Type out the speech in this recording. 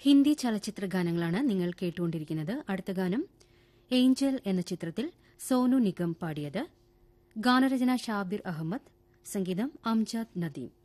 ഹിന്ദി ചലച്ചിത്ര ഗാനങ്ങളാണ് നിങ്ങൾ കേട്ടുകൊണ്ടിരിക്കുന്നത്. അടുത്ത ഗാനം ഏഞ്ചൽ എന്ന ചിത്രത്തിൽ സോനു നിഗം പാടിയത്. ഗാനരചന ഷാബിർ അഹമ്മദ്, സംഗീതം അംജദ് നദീം.